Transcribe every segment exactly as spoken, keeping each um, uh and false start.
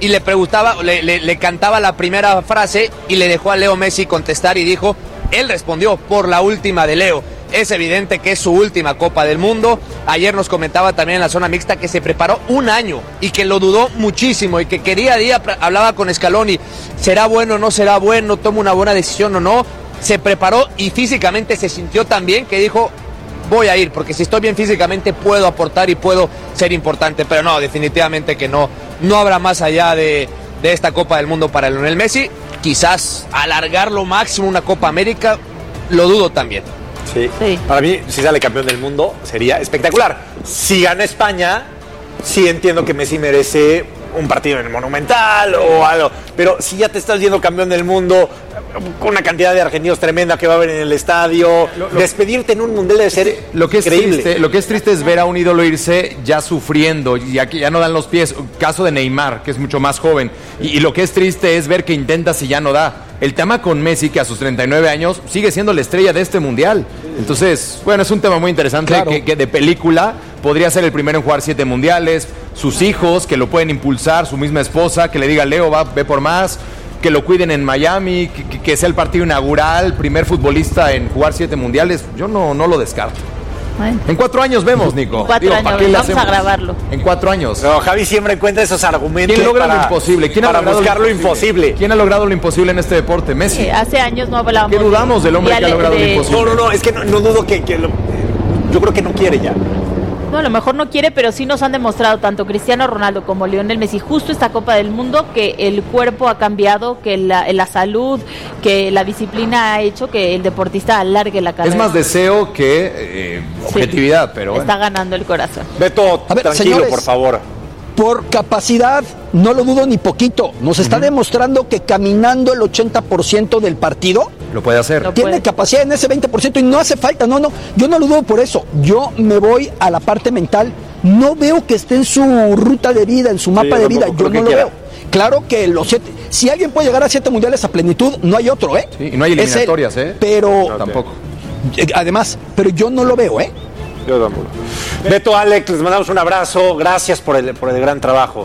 y le preguntaba, le, le, le cantaba la primera frase y le dejó a Leo Messi contestar y dijo, él respondió por la última de Leo. Es evidente que es su última Copa del Mundo. Ayer nos comentaba también en la zona mixta que se preparó un año y que lo dudó muchísimo y que que día a día hablaba con Scaloni, ¿será bueno o no será bueno? ¿Tomo una buena decisión o no? Se preparó y físicamente se sintió tan bien que dijo, voy a ir, porque si estoy bien físicamente puedo aportar y puedo ser importante, pero no, definitivamente que no, no habrá más allá de, de esta Copa del Mundo para Lionel Messi. Quizás alargar lo máximo una Copa América, lo dudo también. Sí. sí, para mí, si sale campeón del mundo, sería espectacular. Si gana España, sí entiendo que Messi merece un partido en el Monumental o algo, pero si ya te estás yendo campeón del mundo, con una cantidad de argentinos tremenda que va a haber en el estadio, lo, lo, despedirte en un mundial debe ser lo que es increíble. Triste, lo que es triste es ver a un ídolo irse ya sufriendo, y aquí ya no dan los pies. Caso de Neymar, que es mucho más joven, y, y lo que es triste es ver que intenta si ya no da. El tema con Messi, que a sus treinta y nueve años sigue siendo la estrella de este mundial. Entonces, bueno, es un tema muy interesante, claro. que, que de película podría ser el primero en jugar siete mundiales, sus hijos que lo pueden impulsar, su misma esposa que le diga, Leo, va, ve por más, que lo cuiden en Miami, que, que, que sea el partido inaugural, primer futbolista en jugar siete mundiales. Yo no, no lo descarto. Bueno. En cuatro años vemos, Nico. En cuatro Digo, años, vamos hacemos? a grabarlo. En cuatro años. No, Javi siempre encuentra esos argumentos. ¿Quién logra para, lo imposible? ¿Quién para ha logrado buscar lo imposible? lo imposible? ¿Quién ha logrado lo imposible en este deporte? Messi. Sí, hace años no hablábamos. ¿Qué dudamos del hombre de, que ha logrado de, lo imposible? No, no, no, es que no, no dudo que, que lo, yo creo que no quiere ya. No, a lo mejor no quiere, pero sí nos han demostrado tanto Cristiano Ronaldo como Lionel Messi, justo esta Copa del Mundo, que el cuerpo ha cambiado, que la, la salud, que la disciplina ha hecho que el deportista alargue la carrera. Es más deseo que eh, objetividad, sí, pero bueno. Está ganando el corazón. Beto, a ver, tranquilo, señores, por favor. Por capacidad, no lo dudo ni poquito. Nos está uh-huh. demostrando que caminando el ochenta por ciento del partido lo puede hacer. Lo tiene puede. capacidad en ese veinte por ciento y no hace falta. No, no, yo no lo dudo por eso. Yo me voy a la parte mental. No veo que esté en su ruta de vida, en su mapa sí, de vida. Yo no lo quiera. veo. Claro que los siete, si alguien puede llegar a siete mundiales a plenitud, no hay otro, ¿eh? Sí, y no hay eliminatorias, ¿eh? Pero no, tampoco. Además, pero yo no lo veo, ¿eh? Yo tampoco. Beto, Alex, les mandamos un abrazo. Gracias por el, por el gran trabajo.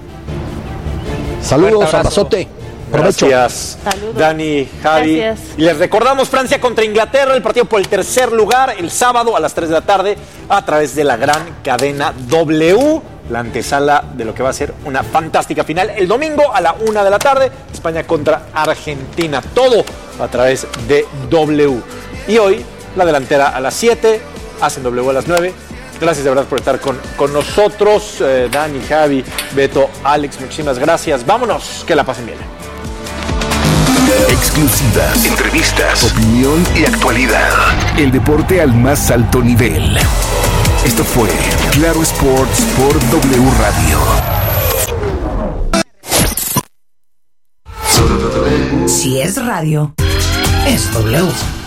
Saludos, abrazote. Provecho. Gracias, Saludos. Dani, Javi. Gracias. Y les recordamos Francia contra Inglaterra, el partido por el tercer lugar, el sábado a las tres de la tarde, a través de la gran cadena W. La antesala de lo que va a ser una fantástica final. El domingo a la una de la tarde, España contra Argentina. Todo a través de W. Y hoy, la delantera a las siete, hacen W a las nueve. Gracias de verdad por estar con, con nosotros. Eh, Dani, Javi, Beto, Alex, muchísimas gracias. Vámonos, que la pasen bien. Exclusivas, entrevistas, opinión y actualidad. El deporte al más alto nivel. Esto fue Claro Sports por W Radio. Si es radio, es W.